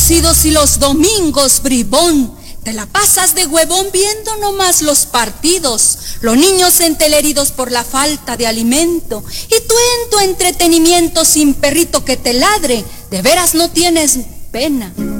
cocidos y los domingos, bribón. Te la pasas de huevón viendo nomás los partidos, los niños enteleridos por la falta de alimento, y tú en tu entretenimiento sin perrito que te ladre, de veras no tienes pena.